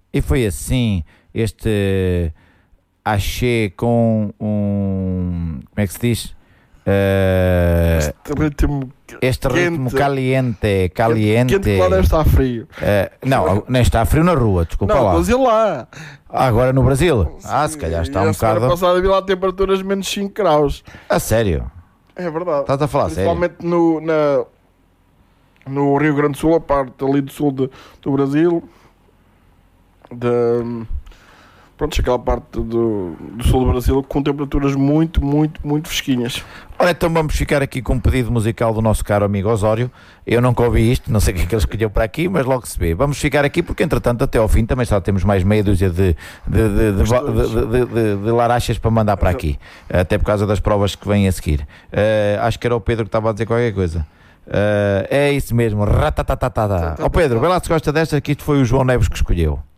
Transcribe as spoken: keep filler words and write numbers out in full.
E foi assim, este axé com um, como é que se diz? Uh, este ritmo, este ritmo quente, caliente, caliente. Quente que lá deve estar frio. Uh, não, nem está frio na rua, desculpa não, lá. Não, mas lá. Agora no Brasil? Sim, ah, se calhar está um bocado... A semana passada vi lá temperaturas menos cinco graus. A sério? É verdade. Estás a falar sério? Principalmente no, na, no Rio Grande do Sul, a parte ali do sul de, do Brasil. De, pronto, aquela parte do, do sul do Brasil com temperaturas muito, muito, muito fresquinhas. Ora, então vamos ficar aqui com um pedido musical do nosso caro amigo Osório. Eu nunca ouvi isto, não sei o que é que ele escolheu para aqui, mas logo se vê. Vamos ficar aqui porque, entretanto, até ao fim também só temos mais meia dúzia de, de, de, de, de, de, de, de larachas para mandar para aqui, até por causa das provas que vêm a seguir. Uh, acho que era o Pedro que estava a dizer qualquer coisa. Uh, é isso mesmo, ratatatatata. Ó Pedro, vê lá se gosta desta, que isto foi o João Neves que escolheu.